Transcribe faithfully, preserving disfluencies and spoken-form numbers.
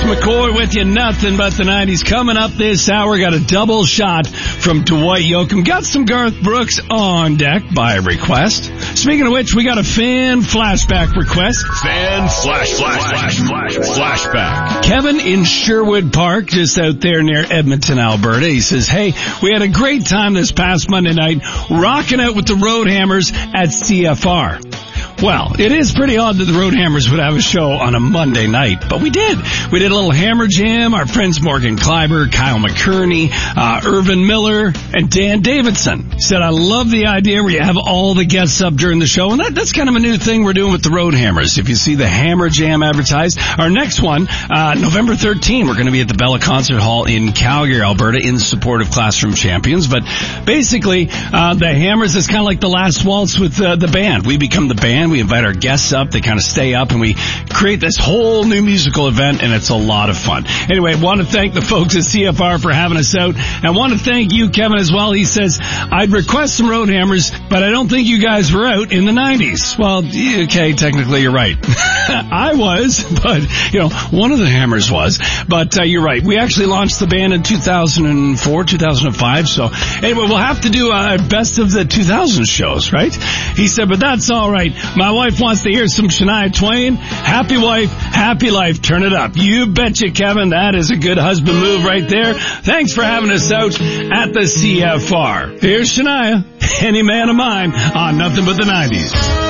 McCoy with you, nothing but the nineties. Coming up this hour, got a double shot from Dwight Yoakam. Got some Garth Brooks on deck by request. Speaking of which, we got a fan flashback request. Fan flash, flash, flash, flash, flashback. Kevin in Sherwood Park, just out there near Edmonton, Alberta. He says, hey, we had a great time this past Monday night rocking out with the Roadhammers at C F R. Well, it is pretty odd that the Roadhammers would have a show on a Monday night, but we did. We did a little Hammer Jam. Our friends Morgan Kleiber, Kyle McCurney, uh, Irvin Miller, and Dan Davidson said, I love the idea where you have all the guests up during the show, and that, that's kind of a new thing we're doing with the Roadhammers. If you see the Hammer Jam advertised, our next one, uh, November thirteenth, we're going to be at the Bella Concert Hall in Calgary, Alberta, in support of Classroom Champions. But basically, uh, the Hammers is kind of like the last waltz with uh, the band. We become the band. We invite our guests up. They kind of stay up, and we create this whole new musical event, and it's a lot of fun. Anyway, I want to thank the folks at C F R for having us out. I want to thank you, Kevin, as well. He says, I'd request some Roadhammers, but I don't think you guys were out in the nineties. Well, okay, technically you're right. I was, but, you know, one of the Hammers was. But uh, you're right. We actually launched the band in two thousand four, two thousand five. So anyway, we'll have to do a best of the two thousand shows, right? He said, but that's all right. My wife wants to hear some Shania Twain. Happy wife, happy life. Turn it up. You betcha, Kevin. That is a good husband move right there. Thanks for having us out at the C F R. Here's Shania, Any Man of Mine, on Nothing But the nineties.